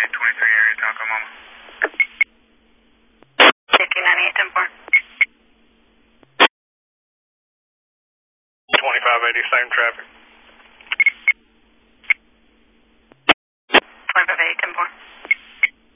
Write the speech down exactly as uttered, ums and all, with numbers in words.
twenty-three area, Taco Mama. fifty ninety-eight, ten four. twenty-five eighty, same traffic.